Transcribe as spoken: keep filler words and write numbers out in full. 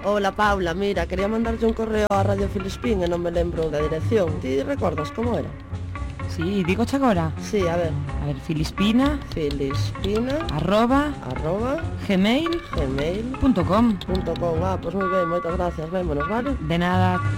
Hola Paula, mira, quería mandarlle un correo a Radio Filispín e non me lembro da dirección. Ti recordas como era? Sí, digo agora. Sí, a ver. A ver, Filispina Filispina arroba arroba gmail gmail punto com. punto com. Ah, pois moi ben, moitas gracias, vémonos, vale? De nada.